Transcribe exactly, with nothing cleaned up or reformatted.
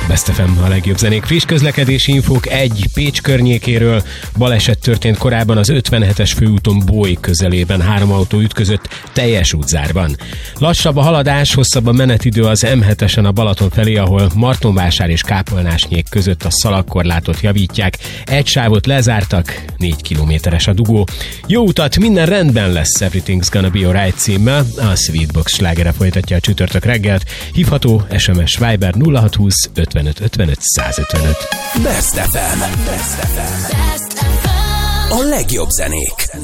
Best ef em, a legjobb zenék. Friss közlekedési infók egy Pécs környékéről. Baleset történt korábban az ötvenhetes főúton Bói közelében. Három autó ütközött teljes útzárban. Lassabb a haladás, hosszabb a menetidő az em hetesen a Balaton felé, ahol Martonvásár és Kápolnásnyék között a szalagkorlátot javítják. Egy sávot lezártak, négy kilométeres a dugó. Jó utat, minden rendben lesz, Everything's Gonna Be Alright címmel. A Sweetbox slágere folytatja a csütörtök reggelt. Hívható es em es Viber nulla hat húsz ötvenöt ötvenöt százötvenöt. Best ef em. Best ef em. A legjobb zenék.